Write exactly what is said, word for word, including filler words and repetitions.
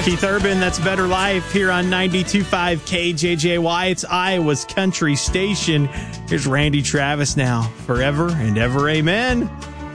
Keith Urban, that's Better Life here on ninety-two point five K J J Y. It's Iowa's country station. Here's Randy Travis now. Forever and ever, amen.